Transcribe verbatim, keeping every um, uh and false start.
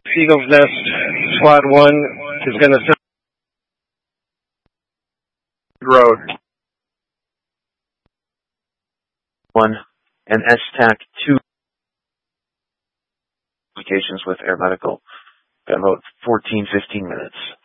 Eagle's Nest, Squad one is going to road. One and S T A C two applications with Air Medical. Got about fourteen, fifteen minutes.